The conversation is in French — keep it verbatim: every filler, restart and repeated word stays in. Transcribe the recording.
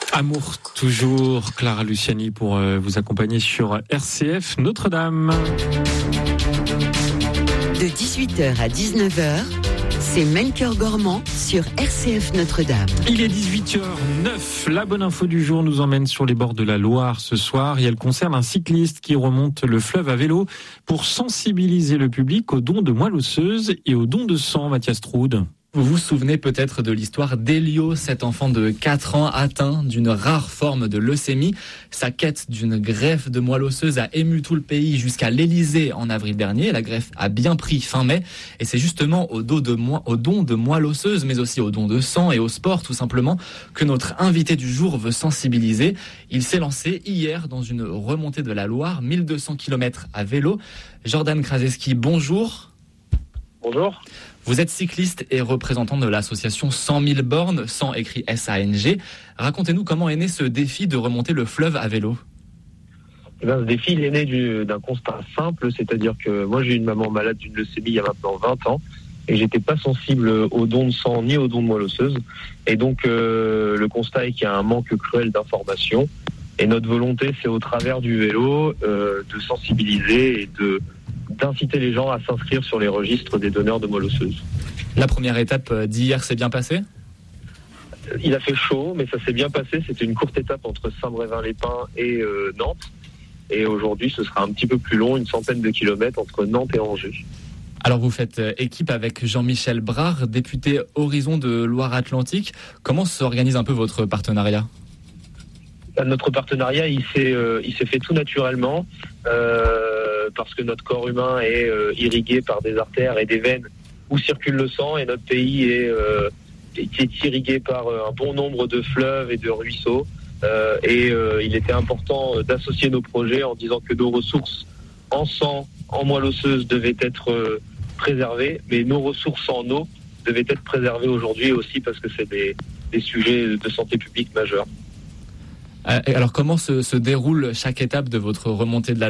Amour toujours, Clara Luciani pour euh, vous accompagner sur R C F Notre-Dame. De dix-huit heures à dix-neuf heures, c'est Melchior Gormand sur R C F Notre-Dame. Il est dix-huit heures neuf. La bonne info du jour nous emmène sur les bords de la Loire ce soir et elle concerne un cycliste qui remonte le fleuve à vélo pour sensibiliser le public aux dons de moelle osseuse et aux dons de sang. Mathias Troude. Vous vous souvenez peut-être de l'histoire d'Elio, cet enfant de quatre ans atteint d'une rare forme de leucémie. Sa quête d'une greffe de moelle osseuse a ému tout le pays jusqu'à l'Élysée en avril dernier. La greffe a bien pris fin mai et c'est justement au, dos de mo- au don de moelle osseuse, mais aussi au don de sang et au sport tout simplement, que notre invité du jour veut sensibiliser. Il s'est lancé hier dans une remontée de la Loire, mille deux cents kilomètres à vélo. Jordan Kraszewski, bonjour. Bonjour. Vous êtes cycliste et représentant de l'association cent mille bornes, cent écrit S A N G. Racontez-nous comment est né ce défi de remonter le fleuve à vélo. Eh bien, ce défi il est né du, d'un constat simple, c'est-à-dire que moi j'ai eu une maman malade d'une leucémie il y a maintenant vingt ans et j'étais pas sensible aux dons de sang ni aux dons de moelle osseuse. Et donc euh, le constat est qu'il y a un manque cruel d'informations et notre volonté c'est au travers du vélo euh, de sensibiliser et de d'inciter les gens à s'inscrire sur les registres des donneurs de moelle osseuse. La première étape d'hier s'est bien passée ? Il a fait chaud, mais ça s'est bien passé. C'était une courte étape entre Saint-Brévin-les-Pins et euh, Nantes. Et aujourd'hui, ce sera un petit peu plus long, une centaine de kilomètres entre Nantes et Angers. Alors vous faites équipe avec Jean-Michel Brard, député Horizon de Loire-Atlantique. Comment s'organise un peu votre partenariat ? Notre partenariat, il s'est, euh, il s'est fait tout naturellement euh, parce que notre corps humain est euh, irrigué par des artères et des veines où circule le sang et notre pays est, euh, est irrigué par euh, un bon nombre de fleuves et de ruisseaux euh, et euh, il était important d'associer nos projets en disant que nos ressources en sang, en moelle osseuse devaient être euh, préservées, mais nos ressources en eau devaient être préservées aujourd'hui aussi parce que c'est des, des sujets de santé publique majeurs. Alors comment se, se déroule chaque étape de votre remontée de la